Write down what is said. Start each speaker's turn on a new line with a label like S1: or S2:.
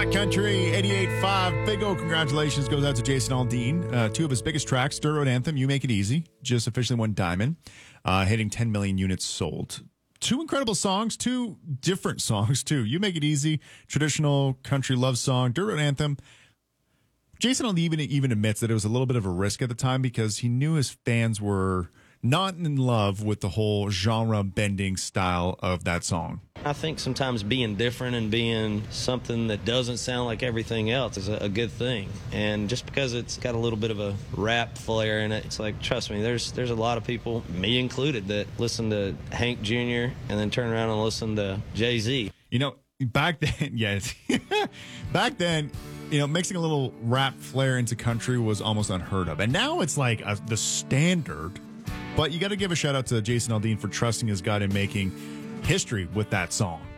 S1: Country 88.5. Big O congratulations goes out to Jason Aldean. Two of his biggest tracks, Dirt Road Anthem, You Make It Easy, just officially won Diamond, hitting 10 million units sold. Two incredible songs, two different songs, too. You Make It Easy, traditional country love song. Dirt Road Anthem. Jason Aldean even admits that it was a little bit of a risk at the time because he knew his fans were not in love with the whole genre bending style of that song.
S2: I think sometimes being different and being something that doesn't sound like everything else is a good thing. And just because it's got a little bit of a rap flair in it, it's like, trust me, there's a lot of people, me included, that listen to Hank Jr. and then turn around and listen to Jay-Z.
S1: You know, back then, yes, back then, you know, mixing a little rap flair into country was almost unheard of. And now it's like the standard. But you got to give a shout out to Jason Aldean for trusting his gut and making history with that song.